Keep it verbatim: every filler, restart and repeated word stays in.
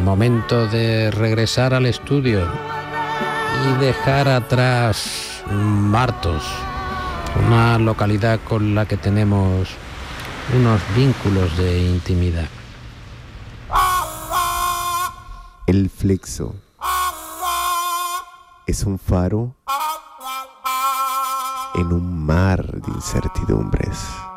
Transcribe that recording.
Momento de regresar al estudio y dejar atrás Martos, una localidad con la que tenemos unos vínculos de intimidad. El Flexo es un faro en un mar de incertidumbres.